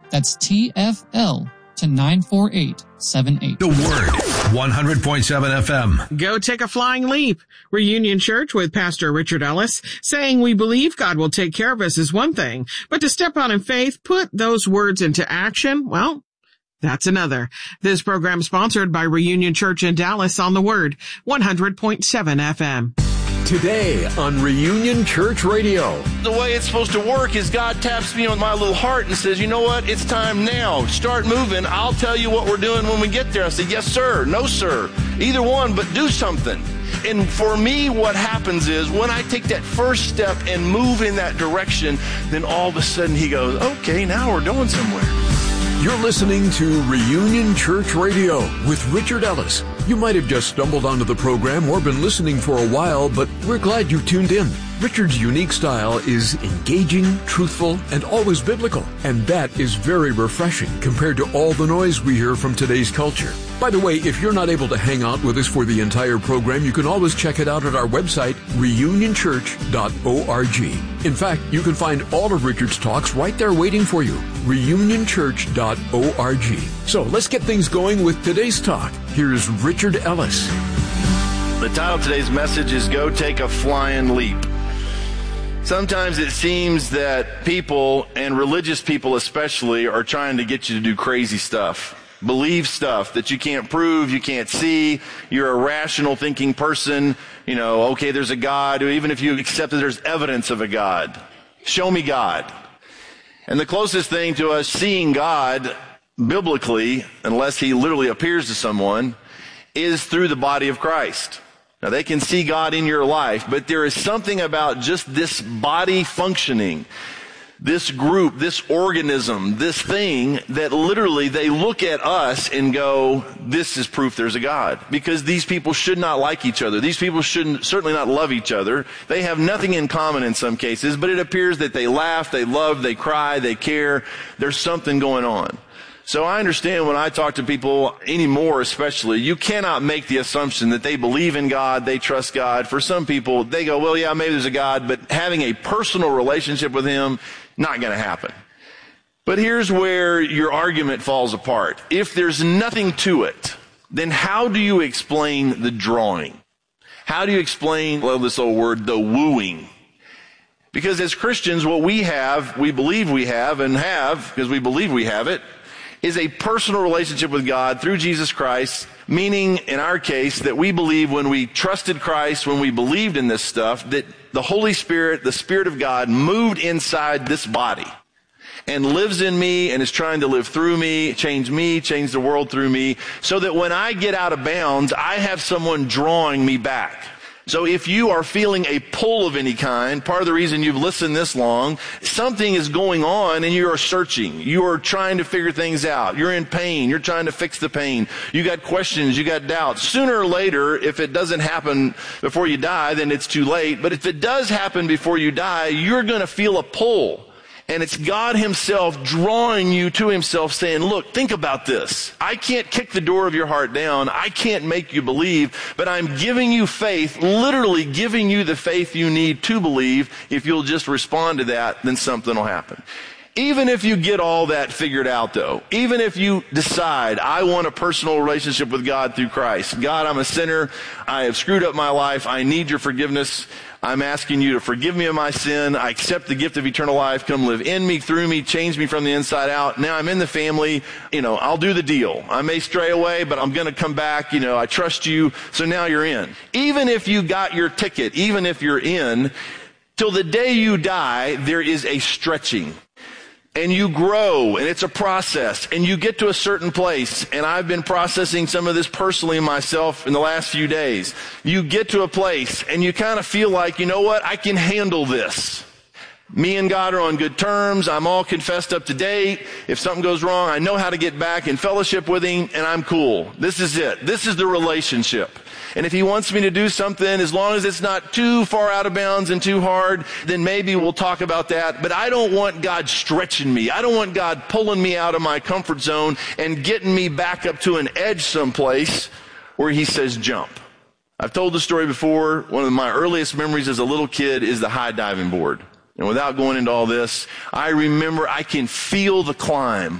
That's TFL to 94878. The Word, 100.7 FM. Go take a flying leap. Reunion Church with Pastor Richard Ellis. Saying we believe God will take care of us is one thing, but to step out in faith, put those words into action, well, that's another. This program sponsored by Reunion Church in Dallas on The Word, 100.7 FM. Today on Reunion Church Radio. The way it's supposed to work is God taps me on my little heart and says, you know what? It's time now. Start moving. I'll tell you what we're doing when we get there. I say, yes, sir. No, sir. Either one, but do something. And for me, what happens is when I take that first step and move in that direction, then all of a sudden he goes, okay, now we're going somewhere. You're listening to Reunion Church Radio with Richard Ellis. You might have just stumbled onto the program or been listening for a while, but we're glad you tuned in. Richard's unique style is engaging, truthful, and always biblical. And that is very refreshing compared to all the noise we hear from today's culture. By the way, if you're not able to hang out with us for the entire program, you can always check it out at our website, reunionchurch.org. In fact, you can find all of Richard's talks right there waiting for you, reunionchurch.org. So let's get things going with today's talk. Here's Richard Ellis. The title of today's message is Go Take a Flying Leap. Sometimes it seems that people, and religious people especially, are trying to get you to do crazy stuff. Believe stuff that you can't prove, you can't see. You're a rational thinking person. You know, okay, there's a God. Even if you accept that there's evidence of a God, show me God. And the closest thing to us seeing God biblically, unless he literally appears to someone, is through the body of Christ. Now, they can see God in your life, but there is something about just this body functioning, this group, this organism, this thing, that literally they look at us and go, this is proof there's a God. Because these people should not like each other. These people should certainly not love each other. They have nothing in common in some cases, but it appears that they laugh, they love, they cry, they care. There's something going on. So I understand when I talk to people anymore, especially, you cannot make the assumption that they believe in God, they trust God. For some people, they go, well, yeah, maybe there's a God, but having a personal relationship with him, not going to happen. But here's where your argument falls apart. If there's nothing to it, then how do you explain the drawing? How do you explain, well, this old word, the wooing? Because as Christians, what we have, we believe we have, and have, because we believe we have it, is a personal relationship with God through Jesus Christ, meaning in our case that we believe when we trusted Christ, when we believed in this stuff, that the Holy Spirit, the Spirit of God, moved inside this body and lives in me and is trying to live through me, change the world through me, so that when I get out of bounds, I have someone drawing me back. So if you are feeling a pull of any kind, part of the reason you've listened this long, something is going on and you are searching. You are trying to figure things out. You're in pain. You're trying to fix the pain. You got questions. You got doubts. Sooner or later, if it doesn't happen before you die, then it's too late. But if it does happen before you die, you're going to feel a pull. And it's God himself drawing you to himself saying, look, think about this. I can't kick the door of your heart down. I can't make you believe, but I'm giving you faith, literally giving you the faith you need to believe. If you'll just respond to that, then something will happen. Even if you get all that figured out, though, even if you decide, I want a personal relationship with God through Christ. God, I'm a sinner. I have screwed up my life. I need your forgiveness. I'm asking you to forgive me of my sin. I accept the gift of eternal life. Come live in me, through me, change me from the inside out. Now I'm in the family. I'll do the deal. I may stray away, but I'm going to come back. I trust you. So now you're in. Even if you got your ticket, even if you're in, till the day you die, there is a stretching. And you grow, and it's a process, and you get to a certain place, and I've been processing some of this personally myself in the last few days. You get to a place, and you kind of feel like, you know what, I can handle this. Me and God are on good terms. I'm all confessed up to date. If something goes wrong, I know how to get back in fellowship with him, and I'm cool. This is it. This is the relationship. And if he wants me to do something, as long as it's not too far out of bounds and too hard, then maybe we'll talk about that. But I don't want God stretching me. I don't want God pulling me out of my comfort zone and getting me back up to an edge someplace where he says jump. I've told the story before. One of my earliest memories as a little kid is the high diving board. And without going into all this, I remember I can feel the climb.